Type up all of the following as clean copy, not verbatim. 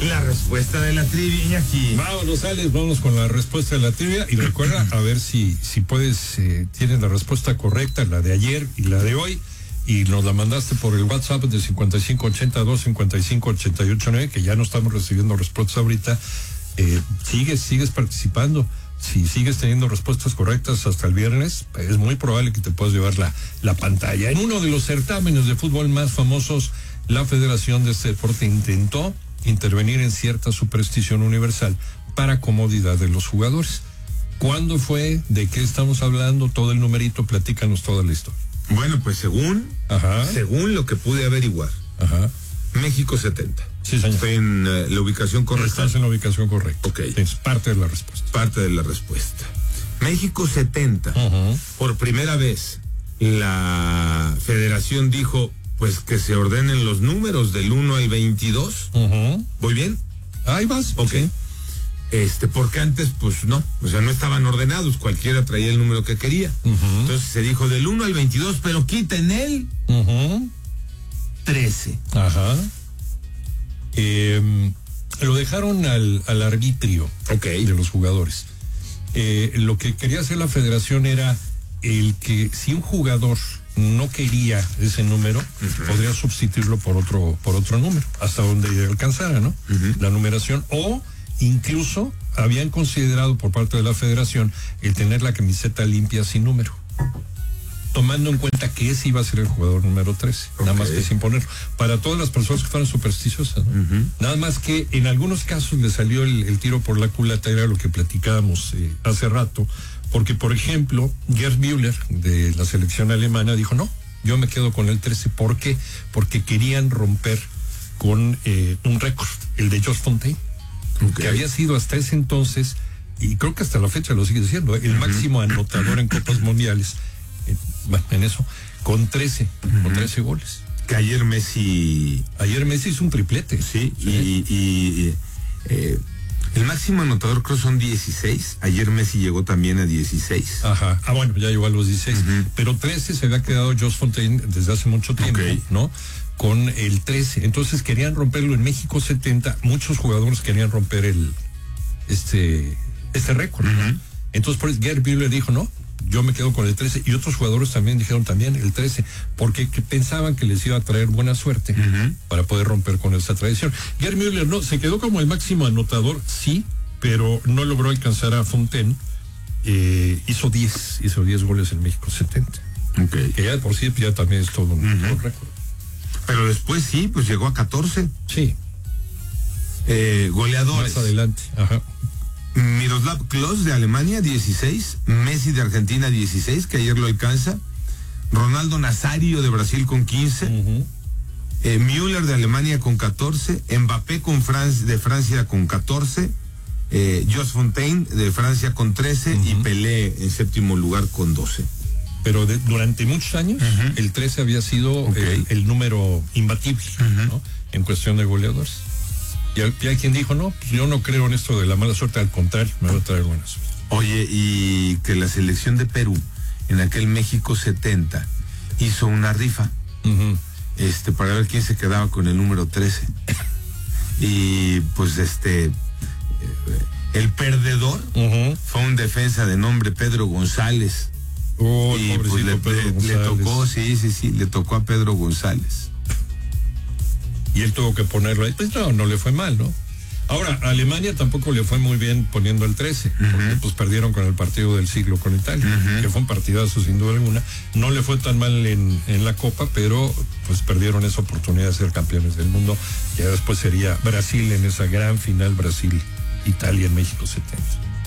la respuesta de la trivia aquí. Vámonos, Alex, vámonos con la respuesta de la trivia. Y recuerda, a ver si puedes, tienes la respuesta correcta, la de ayer y la de hoy. Y nos la mandaste por el WhatsApp de 5582-5588-9, que ya no estamos recibiendo respuestas ahorita. Sigues participando. Si sigues teniendo respuestas correctas hasta el viernes, es muy probable que te puedas llevar la pantalla. En uno de los certámenes de fútbol más famosos, la Federación de este deporte intentó intervenir en cierta superstición universal para comodidad de los jugadores. ¿Cuándo fue? ¿De qué estamos hablando? Todo el numerito, platícanos toda la historia. Bueno, pues según lo que pude averiguar, México 70. Sí, señor. Estoy en la ubicación correcta. Estás en la ubicación correcta. Ok. Es parte de la respuesta. Parte de la respuesta. México 70. Por primera vez, la federación dijo, pues que se ordenen los números del 1 al 22. ¿Voy bien? Ahí vas. Ok. Sí. Porque antes, pues no, o sea, no estaban ordenados, cualquiera traía el número que quería. Entonces se dijo del 1 al 22, pero quiten el 13. Lo dejaron al arbitrio de los jugadores. Lo que quería hacer la federación era el que si un jugador no quería ese número, podría sustituirlo por otro número, hasta donde alcanzara, ¿no? La numeración, o incluso habían considerado por parte de la federación el tener la camiseta limpia sin número, tomando en cuenta que ese iba a ser el jugador número 13, nada más que sin ponerlo, para todas las personas que fueran supersticiosas, ¿no? Nada más que en algunos casos le salió el tiro por la culata, era lo que platicábamos hace rato, porque por ejemplo, Gerd Müller de la selección alemana dijo, no, yo me quedo con el 13, ¿por qué? Porque querían romper con un récord, el de Jos Fontaine, que había sido hasta ese entonces, y creo que hasta la fecha lo sigue siendo, el máximo anotador en Copas Mundiales, en eso, con 13 goles. Que ayer Messi hizo un triplete. Sí. Y el máximo anotador creo son 16. Ayer Messi llegó también a 16. Bueno, ya llegó a los 16. Pero 13 se había quedado Jos Fontaine desde hace mucho tiempo, ¿no? Con el 13. Entonces querían romperlo en México 70. Muchos jugadores querían romper este récord, ¿no? Entonces por eso Gerd Müller dijo, no, yo me quedo con el 13, y otros jugadores también dijeron también el 13, porque pensaban que les iba a traer buena suerte para poder romper con esa tradición. Gerd Müller no, se quedó como el máximo anotador, sí, pero no logró alcanzar a Fontaine. Hizo 10 goles en México 70. Que ya por sí ya también es todo un récord. Pero después sí, pues llegó a 14. Sí. Goleadores. Más adelante. Miroslav Klose de Alemania, 16. Messi de Argentina, 16, que ayer lo alcanza. Ronaldo Nazario de Brasil con 15. Müller de Alemania con 14. Mbappé de Francia con 14. Jos Fontaine de Francia con 13. Y Pelé en séptimo lugar con 12. Pero durante muchos años, el 13 había sido el número imbatible, ¿no? En cuestión de goleadores. Y hay quien dijo, no, pues yo no creo en esto de la mala suerte, al contrario, me va a traer buena suerte. Oye, y que la selección de Perú, en aquel México 70, hizo una rifa, para ver quién se quedaba con el número 13. Y pues el perdedor fue un defensa de nombre Pedro González. Y pues le tocó, le tocó a Pedro González. Y él tuvo que ponerlo ahí. Pues no le fue mal, ¿no? Ahora, a Alemania tampoco le fue muy bien poniendo el 13, porque pues perdieron con el partido del siglo con Italia, que fue un partidazo sin duda alguna. No le fue tan mal en la Copa, pero pues perdieron esa oportunidad de ser campeones del mundo. Ya después sería Brasil en esa gran final, Brasil-Italia en México 70.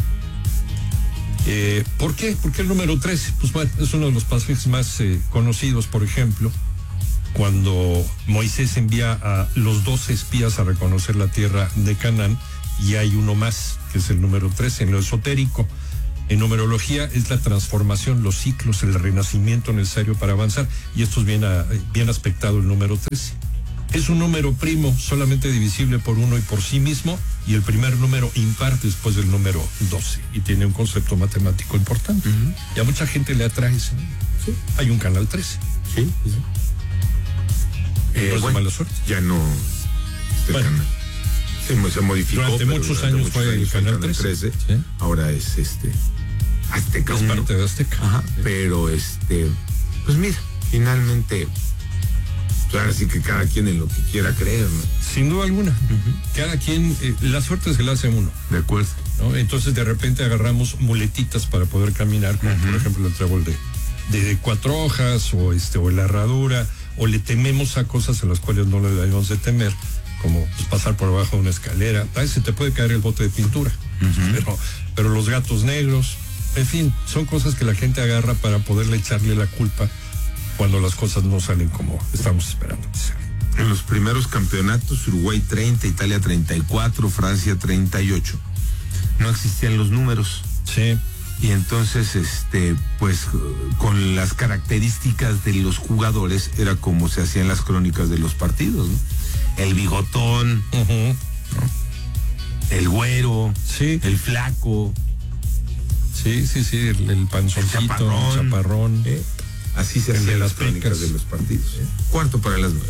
¿Por qué? ¿Por qué el número 13? Pues bueno, es uno de los pasajes más conocidos, por ejemplo, cuando Moisés envía a los 12 espías a reconocer la tierra de Canaán, y hay uno más, que es el número 13, en lo esotérico. En numerología es la transformación, los ciclos, el renacimiento necesario para avanzar, y esto es bien aspectado el número 13. Es un número primo, solamente divisible por 1 y por sí mismo, y el primer número impar después del número 12, y tiene un concepto matemático importante. Y a mucha gente le atrae ese número. Sí. Hay un canal 13. Sí. No es de mala suerte. Ya no. Bueno, Se modificó. Durante muchos años fue el Canal 13. ¿Sí? Ahora es Azteca. Es parte de Azteca. Ajá, pero pues mira, finalmente, pues ahora sí que cada quien en lo que quiera creer, ¿no? Sin duda alguna. Cada quien, la suerte se la hace a uno. De acuerdo. ¿No? Entonces de repente agarramos muletitas para poder caminar, como por ejemplo el trébol de 4 hojas o la herradura, o le tememos a cosas a las cuales no le debemos de temer, como pues, pasar por abajo de una escalera. Ahí se te puede caer el bote de pintura, pero los gatos negros, en fin, son cosas que la gente agarra para poderle echarle la culpa cuando las cosas no salen como estamos esperando. En los primeros campeonatos, Uruguay 30, Italia 34, Francia 38. No existían los números. Sí. Y entonces, pues, con las características de los jugadores, era como se hacían las crónicas de los partidos, ¿no? El bigotón, ¿no? El güero, sí. El flaco. Sí, el panzoncito, el chaparrón. Así se hacían las crónicas de los partidos. 8:45.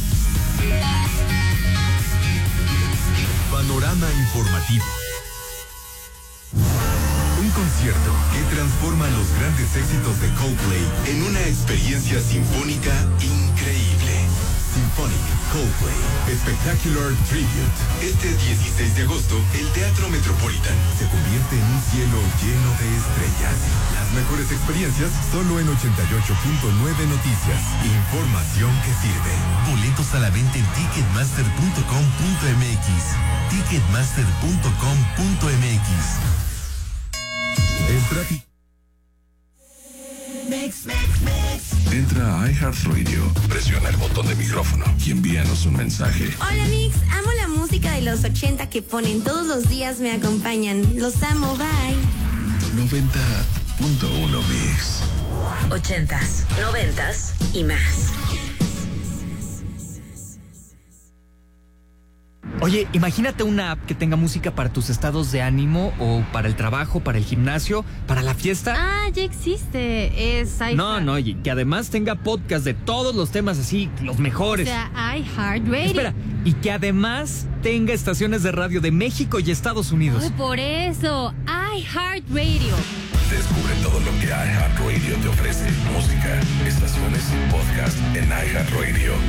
Panorama informativo. Un concierto que transforma los grandes éxitos de Coldplay en una experiencia sinfónica increíble. Symphonic Coldplay Spectacular Tribute. Este 16 de agosto, el Teatro Metropolitan se convierte en un cielo lleno de estrellas. Las mejores experiencias solo en 88.9 Noticias. Información que sirve. Boletos a la venta en ticketmaster.com.mx. Ticketmaster.com.mx. Entra a iHeartRadio, presiona el botón de micrófono y envíanos un mensaje. Hola Mix, amo la música de los 80 que ponen todos los días, me acompañan. Los amo, bye. 90.1 Mix. 80s, 90s y más. Oye, imagínate una app que tenga música para tus estados de ánimo o para el trabajo, para el gimnasio, para la fiesta. Ah, ya existe. Es iHeart. No, y que además tenga podcast de todos los temas así, los mejores. O sea, iHeartRadio. Espera, y que además tenga estaciones de radio de México y Estados Unidos. Ay, por eso, iHeartRadio. Descubre todo lo que iHeartRadio te ofrece. Música, estaciones y podcast en iHeartRadio.